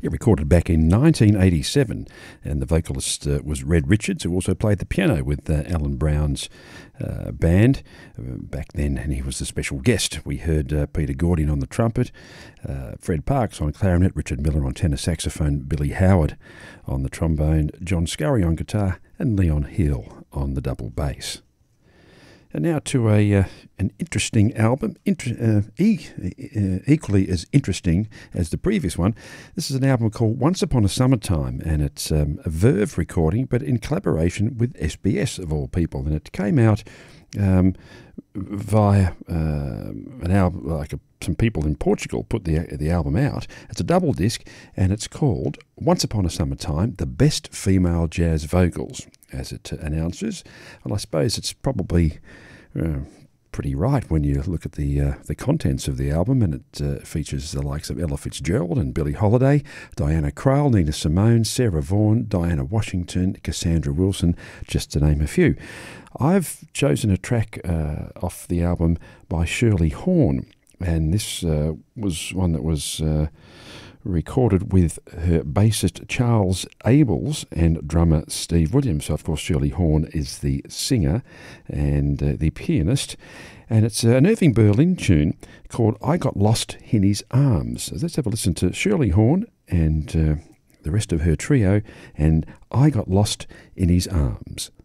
Yeah, recorded back in 1987, and the vocalist was Red Richards, who also played the piano with Alan Brown's band back then, and he was the special guest. We heard Peter Gordian on the trumpet, Fred Parks on clarinet, Richard Miller on tenor saxophone, Billy Howard on the trombone, John Scurry on guitar, and Leon Hill on the double bass. And now to an interesting album, equally as interesting as the previous one. This is an album called Once Upon a Summertime, and it's a Verve recording, but in collaboration with SBS, of all people. And it came out via an album, some people in Portugal put the album out. It's a double disc, and it's called Once Upon a Summertime, The Best Female Jazz Vocals, as it announces. Well, I suppose it's probably pretty right when you look at the contents of the album, and it features the likes of Ella Fitzgerald and Billie Holiday, Diana Krall, Nina Simone, Sarah Vaughan, Diana Washington, Cassandra Wilson, just to name a few. I've chosen a track off the album by Shirley Horn, and this was one that was recorded with her bassist Charles Abels and drummer Steve Williams. So, of course, Shirley Horn is the singer and the pianist. And it's an Irving Berlin tune called I Got Lost in His Arms. So let's have a listen to Shirley Horn and the rest of her trio and I Got Lost in His Arms.